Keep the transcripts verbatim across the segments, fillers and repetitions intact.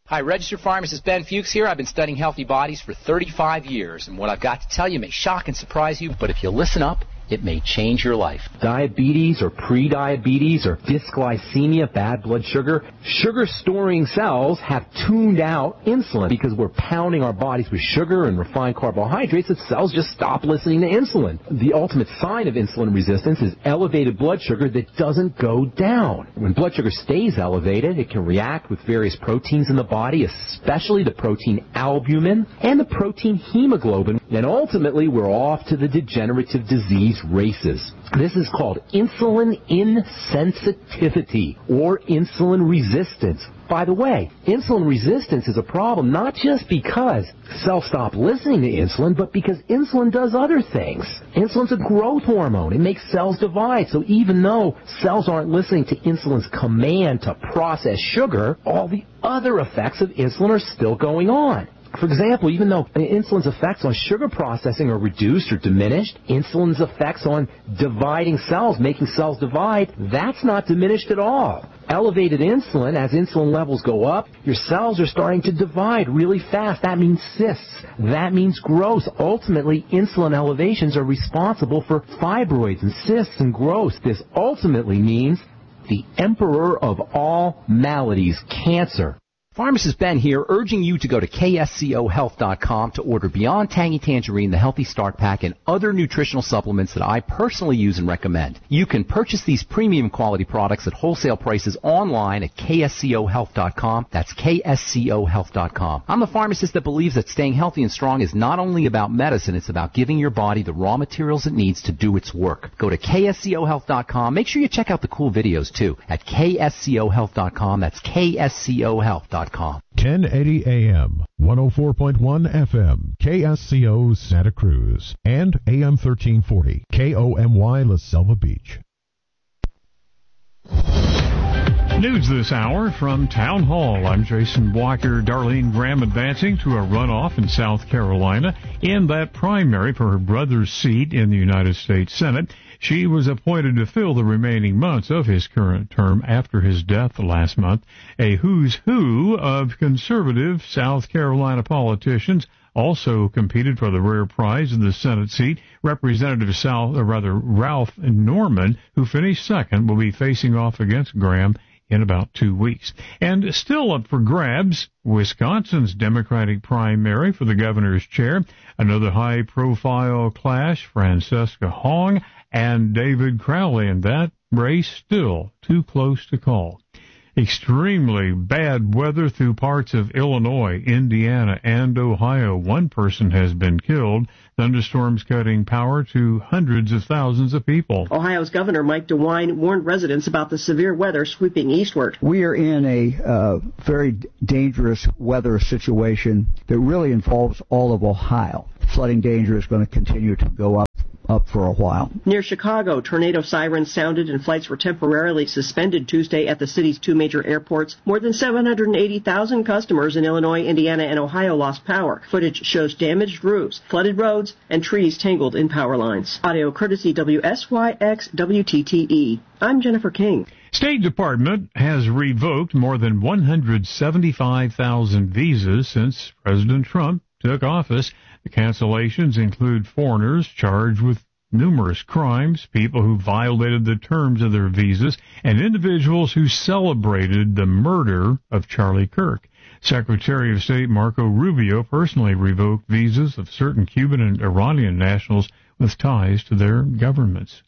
Hi, registered pharmacist Ben Fuchs here. I've been studying healthy bodies for thirty-five years, and what I've got to tell you may shock and surprise you, but if you listen up, it may change your life. Diabetes or pre-diabetes or dysglycemia, bad blood sugar. Sugar-storing cells have tuned out insulin because we're pounding our bodies with sugar and refined carbohydrates that cells just stop listening to insulin. The ultimate sign of insulin resistance is elevated blood sugar that doesn't go down. When blood sugar stays elevated, it can react with various proteins in the body, especially the protein albumin and the protein hemoglobin, and ultimately we're off to the degenerative disease races. This is called insulin insensitivity or insulin resistance. By the way, insulin resistance is a problem not just because cells stop listening to insulin, but because insulin does other things. Insulin's a growth hormone. It makes cells divide. So even though cells aren't listening to insulin's command to process sugar, all the other effects of insulin are still going on. For example, even though insulin's effects on sugar processing are reduced or diminished, insulin's effects on dividing cells, making cells divide, that's not diminished at all. Elevated insulin, as insulin levels go up, your cells are starting to divide really fast. That means cysts. That means growth. Ultimately, insulin elevations are responsible for fibroids and cysts and growth. This ultimately means the emperor of all maladies, cancer. Pharmacist Ben here, urging you to go to K S C O health dot com to order Beyond Tangy Tangerine, the Healthy Start Pack, and other nutritional supplements that I personally use and recommend. You can purchase these premium quality products at wholesale prices online at K S C O health dot com. That's K S C O health dot com. I'm the pharmacist that believes that staying healthy and strong is not only about medicine, it's about giving your body the raw materials it needs to do its work. Go to K S C O health dot com. Make sure you check out the cool videos, too, at K S C O health dot com. That's K S C O health dot com. ten eighty A M, one oh four point one F M, K S C O Santa Cruz, and A M thirteen forty, K O M Y La Selva Beach. News this hour from Town Hall. I'm Jason Walker. Darlene Graham advancing to a runoff in South Carolina in that primary for her brother's seat in the United States Senate. She was appointed to fill the remaining months of his current term after his death last month. A who's who of conservative South Carolina politicians also competed for the rare prize in the Senate seat. Representative South, or rather Ralph Norman, who finished second, will be facing off against Graham in about two weeks. And still up for grabs, Wisconsin's Democratic primary for the governor's chair. Another high-profile clash, Francesca Hong and David Crowley, and that race still too close to call. Extremely bad weather through parts of Illinois, Indiana, and Ohio. One person has been killed. Thunderstorms cutting power to hundreds of thousands of people. Ohio's Governor Mike DeWine warned residents about the severe weather sweeping eastward. We are in a uh, very dangerous weather situation that really involves all of Ohio. Flooding danger is going to continue to go up. up for a while. Near Chicago, tornado sirens sounded and flights were temporarily suspended Tuesday at the city's two major airports. More than seven hundred eighty thousand customers in Illinois, Indiana, and Ohio lost power. Footage shows damaged roofs, flooded roads, and trees tangled in power lines. Audio courtesy W S Y X W T T E. I'm Jennifer King. State Department has revoked more than one hundred seventy-five thousand visas since President Trump took office. The cancellations include foreigners charged with numerous crimes, people who violated the terms of their visas, and individuals who celebrated the murder of Charlie Kirk. Secretary of State Marco Rubio personally revoked visas of certain Cuban and Iranian nationals with ties to their governments.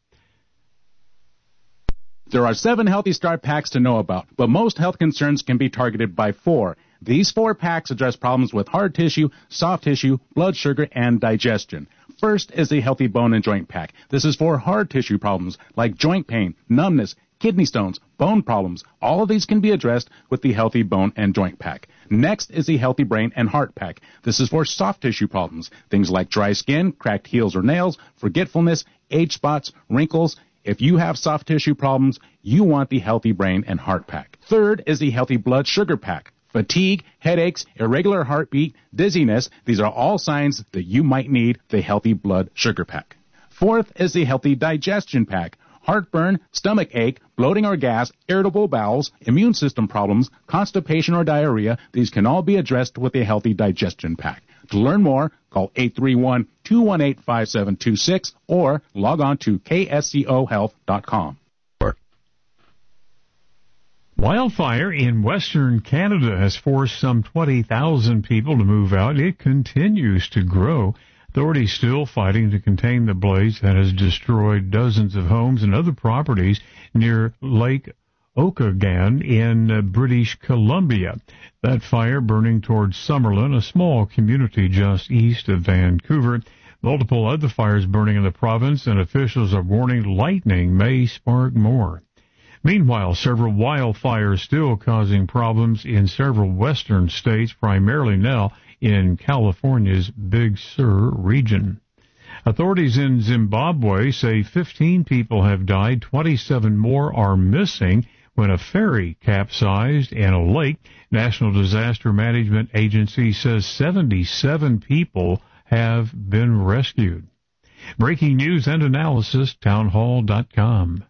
There are seven Healthy Start packs to know about, but most health concerns can be targeted by four. These four packs address problems with hard tissue, soft tissue, blood sugar, and digestion. First is the Healthy Bone and Joint Pack. This is for hard tissue problems like joint pain, numbness, kidney stones, bone problems. All of these can be addressed with the Healthy Bone and Joint Pack. Next is the Healthy Brain and Heart Pack. This is for soft tissue problems, things like dry skin, cracked heels or nails, forgetfulness, age spots, wrinkles. If you have soft tissue problems, you want the Healthy Brain and Heart Pack. Third is the Healthy Blood Sugar Pack. Fatigue, headaches, irregular heartbeat, dizziness, these are all signs that you might need the Healthy Blood Sugar Pack. Fourth is the Healthy Digestion Pack. Heartburn, stomach ache, bloating or gas, irritable bowels, immune system problems, constipation or diarrhea, these can all be addressed with a Healthy Digestion Pack. To learn more, call eight three one, two one eight, five seven two six or log on to K S C O health dot com. Wildfire in Western Canada has forced some twenty thousand people to move out. It continues to grow. Authorities still fighting to contain the blaze that has destroyed dozens of homes and other properties near Lake Okanagan in uh, British Columbia. That fire burning towards Summerlin, a small community just east of Vancouver. Multiple other fires burning in the province, and officials are warning lightning may spark more. Meanwhile, several wildfires still causing problems in several western states, primarily now in California's Big Sur region. Authorities in Zimbabwe say fifteen people have died, twenty-seven more are missing when a ferry capsized in a lake. National Disaster Management Agency says seventy-seven people have been rescued. Breaking news and analysis, townhall dot com.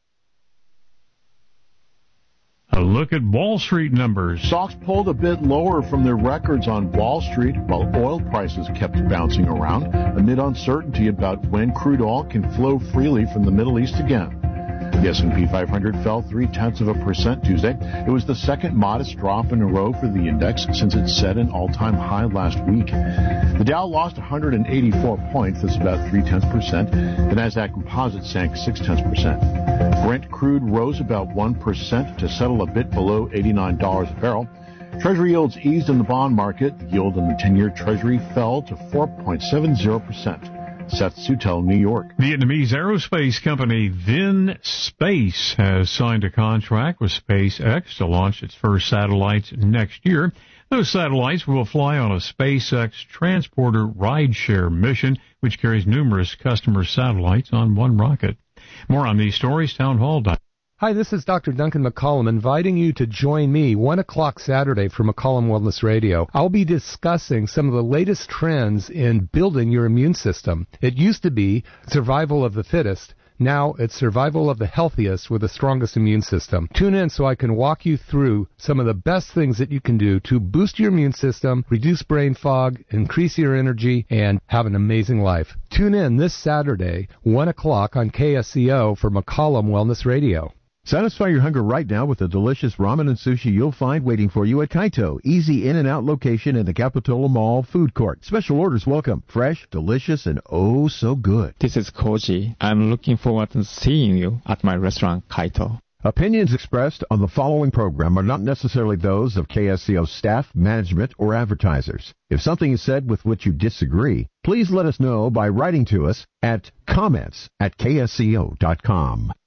A look at Wall Street numbers. Stocks pulled a bit lower from their records on Wall Street, while oil prices kept bouncing around amid uncertainty about when crude oil can flow freely from the Middle East again. The S and P five hundred fell three-tenths of a percent Tuesday. It was the second modest drop in a row for the index since it set an all-time high last week. The Dow lost one hundred eighty-four points, that's about three-tenths percent. The Nasdaq Composite sank six-tenths percent. Brent crude rose about one percent to settle a bit below eighty-nine dollars a barrel. Treasury yields eased in the bond market. The yield on the ten-year Treasury fell to four point seven zero percent. Seth Sutel, New York. Vietnamese aerospace company Vin Space has signed a contract with SpaceX to launch its first satellites next year. Those satellites will fly on a SpaceX transporter rideshare mission, which carries numerous customer satellites on one rocket. More on these stories, townhall dot com. Hi, this is Doctor Duncan McCollum inviting you to join me one o'clock Saturday for McCollum Wellness Radio. I'll be discussing some of the latest trends in building your immune system. It used to be survival of the fittest. Now it's survival of the healthiest with the strongest immune system. Tune in so I can walk you through some of the best things that you can do to boost your immune system, reduce brain fog, increase your energy, and have an amazing life. Tune in this Saturday, one o'clock on K S C O for McCollum Wellness Radio. Satisfy your hunger right now with the delicious ramen and sushi you'll find waiting for you at Kaito. Easy in and out location in the Capitola Mall food court. Special orders welcome. Fresh, delicious, and oh so good. This is Koji. I'm looking forward to seeing you at my restaurant Kaito. Opinions expressed on the following program are not necessarily those of K S C O staff, management, or advertisers. If something is said with which you disagree, please let us know by writing to us at comments at K S C O dot com.